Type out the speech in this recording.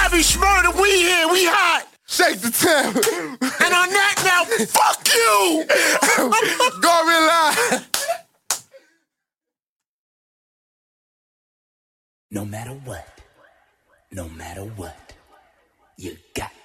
Lavish Murder, we here, we hot. Shake the tab. And on that now, fuck you! Gorilla. No matter what, you got